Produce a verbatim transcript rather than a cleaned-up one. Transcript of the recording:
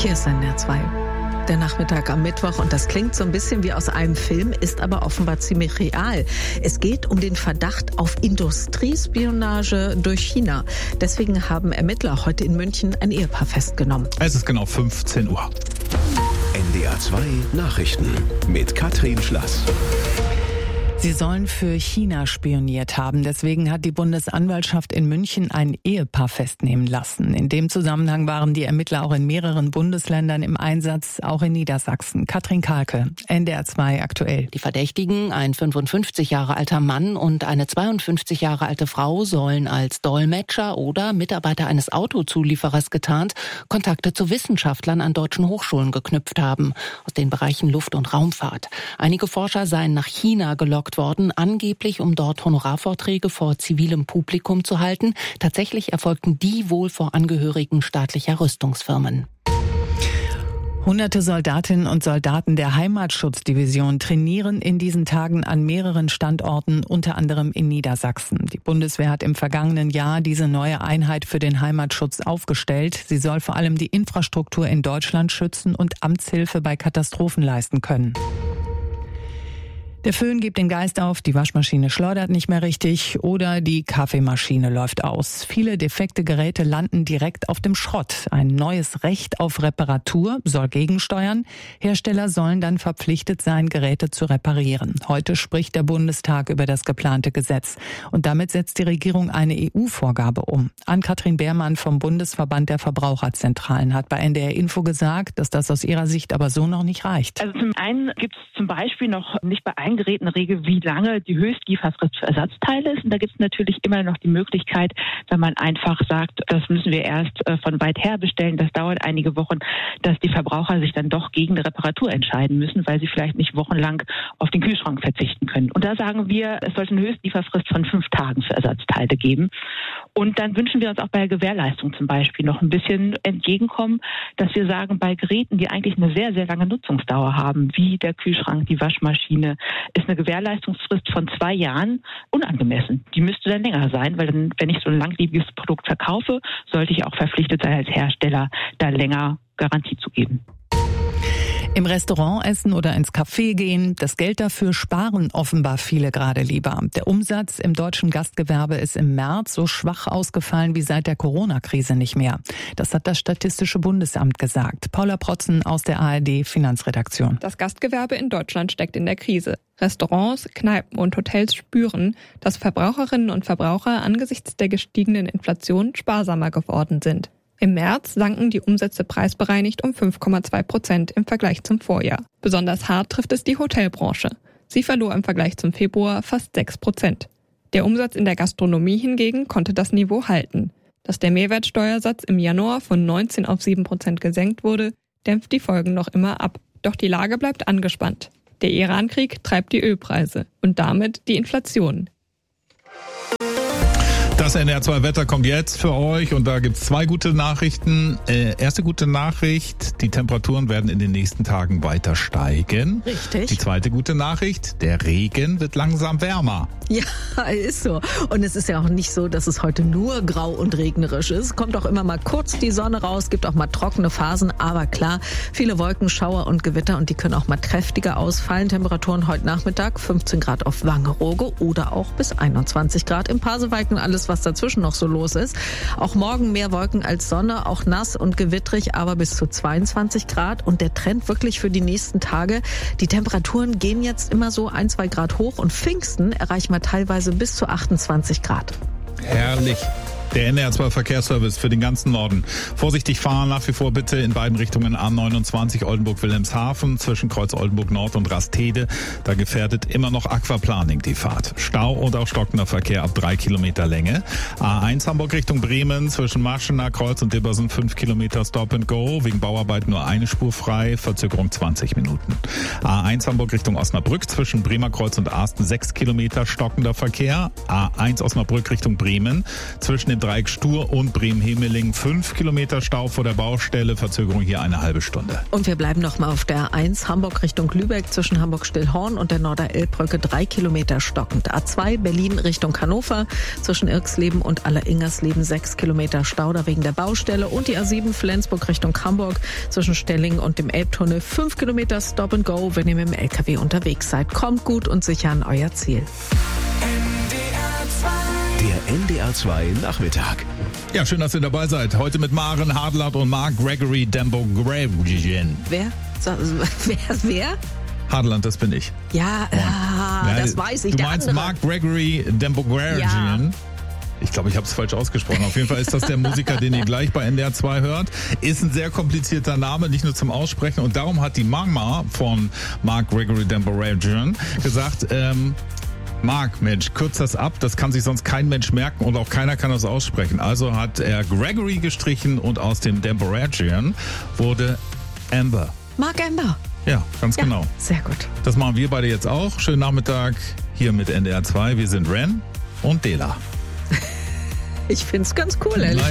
Hier ist N D R zwei. Der Nachmittag am Mittwoch und das klingt so ein bisschen wie aus einem Film, ist aber offenbar ziemlich real. Es geht um den Verdacht auf Industriespionage durch China. Deswegen haben Ermittler heute in München ein Ehepaar festgenommen. Es ist genau fünfzehn Uhr. N D R zwei Nachrichten mit Katrin Schlass. Sie sollen für China spioniert haben. Deswegen hat die Bundesanwaltschaft in München ein Ehepaar festnehmen lassen. In dem Zusammenhang waren die Ermittler auch in mehreren Bundesländern im Einsatz, auch in Niedersachsen. Katrin Kahlke, N D R zwei aktuell. Die Verdächtigen, ein fünfundfünfzig Jahre alter Mann und eine zweiundfünfzig Jahre alte Frau, sollen als Dolmetscher oder Mitarbeiter eines Autozulieferers getarnt Kontakte zu Wissenschaftlern an deutschen Hochschulen geknüpft haben, aus den Bereichen Luft- und Raumfahrt. Einige Forscher seien nach China gelockt worden, angeblich um dort Honorarvorträge vor zivilem Publikum zu halten. Tatsächlich erfolgten die wohl vor Angehörigen staatlicher Rüstungsfirmen. Hunderte Soldatinnen und Soldaten der Heimatschutzdivision trainieren in diesen Tagen an mehreren Standorten, unter anderem in Niedersachsen. Die Bundeswehr hat im vergangenen Jahr diese neue Einheit für den Heimatschutz aufgestellt. Sie soll vor allem die Infrastruktur in Deutschland schützen und Amtshilfe bei Katastrophen leisten können. Der Föhn gibt den Geist auf, die Waschmaschine schleudert nicht mehr richtig oder die Kaffeemaschine läuft aus. Viele defekte Geräte landen direkt auf dem Schrott. Ein neues Recht auf Reparatur soll gegensteuern. Hersteller sollen dann verpflichtet sein, Geräte zu reparieren. Heute spricht der Bundestag über das geplante Gesetz. Und damit setzt die Regierung eine E U-Vorgabe um. Ann-Kathrin Beermann vom Bundesverband der Verbraucherzentralen hat bei N D R Info gesagt, dass das aus ihrer Sicht aber so noch nicht reicht. Also zum einen gibt es zum Beispiel noch nicht bei allen Geräten eine Regel, wie lange die Höchstlieferfrist für Ersatzteile ist. Und da gibt es natürlich immer noch die Möglichkeit, wenn man einfach sagt, das müssen wir erst von weit her bestellen, das dauert einige Wochen, dass die Verbraucher sich dann doch gegen eine Reparatur entscheiden müssen, weil sie vielleicht nicht wochenlang auf den Kühlschrank verzichten können. Und da sagen wir, es sollte eine Höchstlieferfrist von fünf Tagen für Ersatzteile geben. Und dann wünschen wir uns auch bei der Gewährleistung zum Beispiel noch ein bisschen entgegenkommen, dass wir sagen, bei Geräten, die eigentlich eine sehr, sehr lange Nutzungsdauer haben, wie der Kühlschrank, die Waschmaschine, ist eine Gewährleistungsfrist von zwei Jahren unangemessen. Die müsste dann länger sein, weil dann, wenn ich so ein langlebiges Produkt verkaufe, sollte ich auch verpflichtet sein, als Hersteller da länger Garantie zu geben. Im Restaurant essen oder ins Café gehen, das Geld dafür sparen offenbar viele gerade lieber. Der Umsatz im deutschen Gastgewerbe ist im März so schwach ausgefallen wie seit der Corona-Krise nicht mehr. Das hat das Statistische Bundesamt gesagt. Paula Protzen aus der A R D Finanzredaktion. Das Gastgewerbe in Deutschland steckt in der Krise. Restaurants, Kneipen und Hotels spüren, dass Verbraucherinnen und Verbraucher angesichts der gestiegenen Inflation sparsamer geworden sind. Im März sanken die Umsätze preisbereinigt um fünf Komma zwei Prozent im Vergleich zum Vorjahr. Besonders hart trifft es die Hotelbranche. Sie verlor im Vergleich zum Februar fast sechs Prozent. Der Umsatz in der Gastronomie hingegen konnte das Niveau halten. Dass der Mehrwertsteuersatz im Januar von neunzehn auf sieben Prozent gesenkt wurde, dämpft die Folgen noch immer ab. Doch die Lage bleibt angespannt. Der Irankrieg treibt die Ölpreise und damit die Inflation. Das N D R zwei Wetter kommt jetzt für euch und da gibt's zwei gute Nachrichten. Äh, erste gute Nachricht, die Temperaturen werden in den nächsten Tagen weiter steigen. Richtig. Die zweite gute Nachricht, der Regen wird langsam wärmer. Ja, ist so. Und es ist ja auch nicht so, dass es heute nur grau und regnerisch ist. Kommt auch immer mal kurz die Sonne raus, gibt auch mal trockene Phasen. Aber klar, viele Wolken, Schauer und Gewitter und die können auch mal kräftiger ausfallen. Temperaturen heute Nachmittag fünfzehn Grad auf Wangerooge oder auch bis einundzwanzig Grad im Pasewalk und alles, was dazwischen noch so los ist. Auch morgen mehr Wolken als Sonne, auch nass und gewittrig, aber bis zu zweiundzwanzig Grad. Und der Trend wirklich für die nächsten Tage. Die Temperaturen gehen jetzt immer so ein, zwei Grad hoch und Pfingsten erreichen wir teilweise bis zu achtundzwanzig Grad. Herrlich. Der N D R zwei Verkehrsservice für den ganzen Norden. Vorsichtig fahren nach wie vor bitte in beiden Richtungen A neunundzwanzig Oldenburg-Wilhelmshaven zwischen Kreuz Oldenburg Nord und Rastede. Da gefährdet immer noch Aquaplaning die Fahrt. Stau und auch stockender Verkehr ab drei Kilometer Länge. A eins Hamburg Richtung Bremen zwischen Maschener, Kreuz und Dibbersen fünf Kilometer Stop and Go. Wegen Bauarbeit nur eine Spur frei, Verzögerung zwanzig Minuten. A eins Hamburg Richtung Osnabrück zwischen Bremer Kreuz und Arsten sechs Kilometer stockender Verkehr. A eins Osnabrück Richtung Bremen zwischen dem Dreieck Stur und Bremen-Hemeling. Fünf Kilometer Stau vor der Baustelle, Verzögerung hier eine halbe Stunde. Und wir bleiben noch mal auf der A eins Hamburg Richtung Lübeck zwischen Hamburg-Stillhorn und der Norder-Elbbrücke drei Kilometer stockend. A zwei Berlin Richtung Hannover zwischen Irxleben und Aller-Ingersleben sechs Kilometer Stau da wegen der Baustelle. Und die A sieben Flensburg Richtung Hamburg zwischen Stellingen und dem Elbtunnel fünf Kilometer Stop and Go, wenn ihr mit dem L K W unterwegs seid. Kommt gut und sicher an euer Ziel. Der N D R zwei Nachmittag. Ja, schön, dass ihr dabei seid. Heute mit Maren Hadlard und Mark Gregory Dembogregian. Wer? So, wer? Wer? Hadland, das bin ich. Ja, ah, Ja, das weiß ich. Du der meinst andere. Mark Gregory Dembogregian? Ja. Ich glaube, ich habe es falsch ausgesprochen. Auf jeden Fall ist das der Musiker, den ihr gleich bei N D R zwei hört. Ist ein sehr komplizierter Name, nicht nur zum Aussprechen. Und darum hat die Mama von Mark Gregory Dembogregian gesagt, ähm, Mark, Mensch, kürz das ab, das kann sich sonst kein Mensch merken und auch keiner kann das aussprechen. Also hat er Gregory gestrichen und aus dem Dembogregian wurde Amber. Mark Amber. Ja, ganz Ja, genau. sehr gut. Das machen wir beide jetzt auch. Schönen Nachmittag hier mit N D R zwei. Wir sind Ren und Dela. Ich find's ganz cool, ehrlich.